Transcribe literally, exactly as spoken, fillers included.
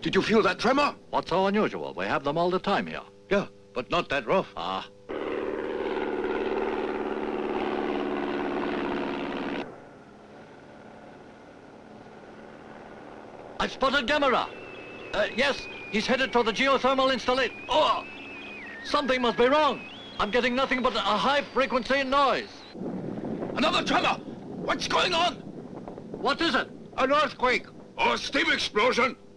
Did you feel that tremor? What's so unusual? We have them all the time here. Yeah, but not that rough. Ah. I've spotted Gamera. Uh, yes, he's headed toward the geothermal installation. Oh! Something must be wrong. I'm getting nothing but a high-frequency noise. Another tremor! What's going on? What is it? An earthquake or a steam explosion.